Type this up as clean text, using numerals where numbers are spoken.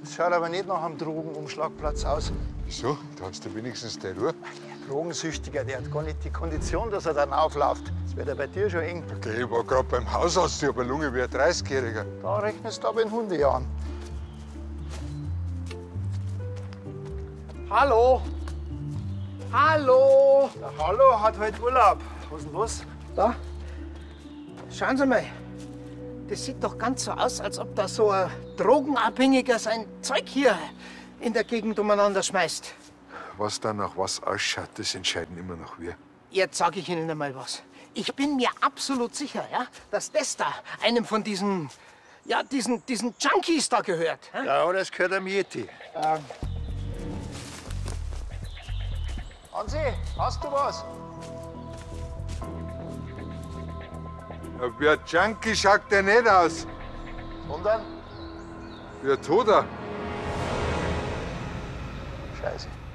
Das schaut aber nicht nach einem Drogenumschlagplatz aus. Wieso? Da hast du wenigstens die Ruhe. Drogensüchtiger, der hat gar nicht die Kondition, dass er dann aufläuft. Das wird ja bei dir schon eng. Okay, ich war gerade beim Hausarzt, ich hab eine Lunge wie ein 30-Jähriger. Da rechnest du aber in Hundejahren. Hallo? Hallo? Der Hallo hat heute Urlaub. Was ist denn los? Da? Schauen Sie mal. Das sieht doch ganz so aus, als ob da so ein Drogenabhängiger sein Zeug hier in der Gegend umeinander schmeißt. Was da nach was ausschaut, das entscheiden immer noch wir. Jetzt sage ich Ihnen einmal was. Ich bin mir absolut sicher, ja, dass das da einem von diesen Junkies da gehört. Ja? Ja, das gehört am Yeti. Hansi, hast du was? Wie ein Junkie schaut der nicht aus. Sondern? Wie ein Toter. Scheiße.